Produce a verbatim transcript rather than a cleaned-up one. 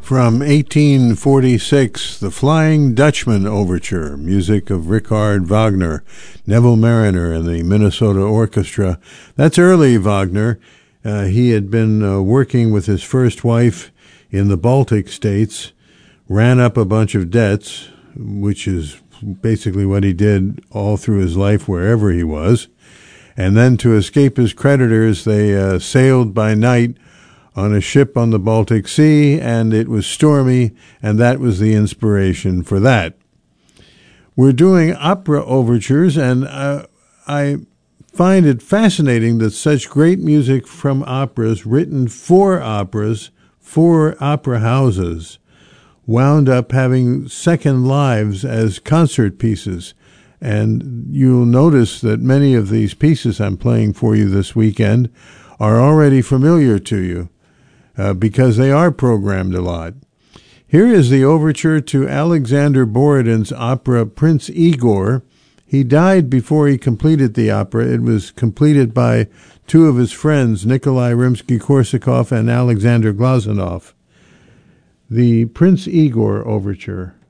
From eighteen forty-six, The Flying Dutchman Overture, music of Richard Wagner, Neville Marriner and the Minnesota Orchestra. That's early Wagner. Uh, he had been uh, working with his first wife in the Baltic states, ran up a bunch of debts, which is basically what he did all through his life wherever he was. And then to escape his creditors, they uh, sailed by night on a ship on the Baltic Sea, and it was stormy, and that was the inspiration for that. We're doing opera overtures, and uh, I find it fascinating that such great music from operas, written for operas, for opera houses, wound up having second lives as concert pieces. And you'll notice that many of these pieces I'm playing for you this weekend are already familiar to you. Uh, because they are programmed a lot. Here is the overture to Alexander Borodin's opera Prince Igor. He died before he completed the opera. It was completed by two of his friends, Nikolai Rimsky-Korsakov and Alexander Glazunov. The Prince Igor overture.